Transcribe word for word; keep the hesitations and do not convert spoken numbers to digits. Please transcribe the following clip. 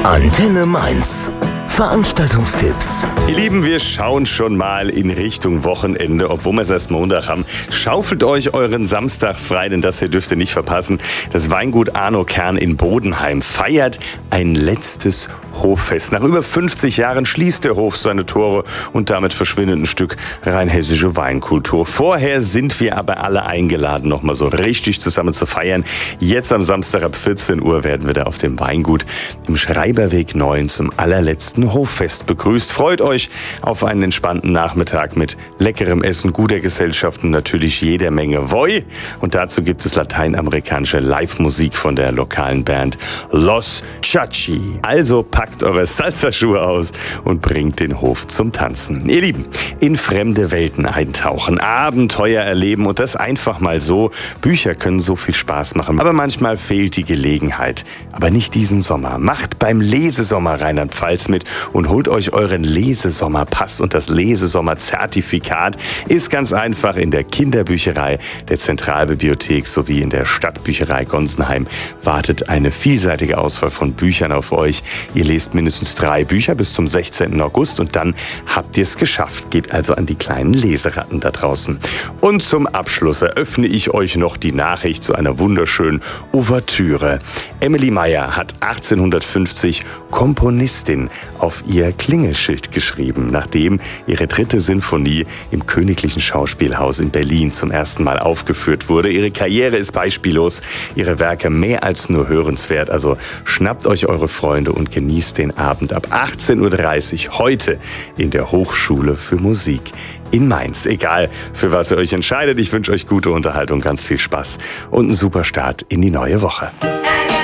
Antenne Mainz. Veranstaltungstipps. Ihr Lieben, wir schauen schon mal in Richtung Wochenende, obwohl wir es erst Montag haben. Schaufelt euch euren Samstag frei, denn das hier dürft ihr nicht verpassen. Das Weingut Arno Kern in Bodenheim feiert ein letztes Hoffest. Nach über fünfzig Jahren schließt der Hof seine Tore und damit verschwindet ein Stück rheinhessische Weinkultur. Vorher sind wir aber alle eingeladen, noch mal so richtig zusammen zu feiern. Jetzt am Samstag ab vierzehn Uhr werden wir da auf dem Weingut im Schreiberweg neun zum allerletzten Hoffest begrüßt. Freut euch auf einen entspannten Nachmittag mit leckerem Essen, guter Gesellschaft und natürlich jeder Menge Voi. Und dazu gibt es lateinamerikanische Live-Musik von der lokalen Band Los Chachi. Also packt eure Salsa-Schuhe aus und bringt den Hof zum Tanzen. Ihr Lieben, in fremde Welten eintauchen, Abenteuer erleben und das einfach mal so. Bücher können so viel Spaß machen, aber manchmal fehlt die Gelegenheit. Aber nicht diesen Sommer. Macht beim Lesesommer Rheinland-Pfalz mit und holt euch euren Lesesommerpass und das Lesesommerzertifikat. Ist ganz einfach in der Kinderbücherei der Zentralbibliothek sowie in der Stadtbücherei Gonsenheim wartet eine vielseitige Auswahl von Büchern auf euch. Ihr lest mindestens drei Bücher bis zum sechzehnten August und dann habt ihr es geschafft. Geht also an die kleinen Leseratten da draußen. Und zum Abschluss eröffne ich euch noch die Nachricht zu einer wunderschönen Ouvertüre. Emily Meyer hat achtzehnhundertfünfzig Komponistin auf ihr Klingelschild geschrieben, nachdem ihre dritte Sinfonie im Königlichen Schauspielhaus in Berlin zum ersten Mal aufgeführt wurde. Ihre Karriere ist beispiellos, ihre Werke mehr als nur hörenswert. Also schnappt euch eure Freunde und genießt den Abend ab achtzehn Uhr dreißig heute in der Hochschule für Musik in Mainz. Egal, für was ihr euch entscheidet, ich wünsche euch gute Unterhaltung, ganz viel Spaß und einen super Start in die neue Woche.